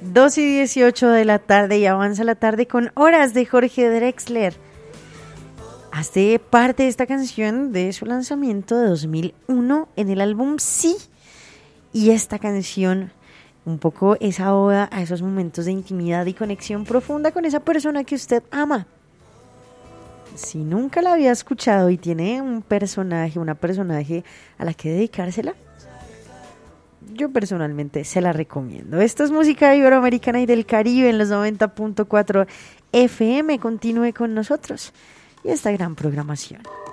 2:18 de la tarde y avanza la tarde con Horas de Jorge Drexler. Hace parte de esta canción de su lanzamiento de 2001 en el álbum Sí. Y esta canción un poco esa oda a esos momentos de intimidad y conexión profunda con esa persona que usted ama. Si nunca la había escuchado y tiene una personaje a la que dedicársela, yo personalmente se la recomiendo. Esto es música iberoamericana y del Caribe en los 90.4 FM. Continúe con nosotros y esta gran programación.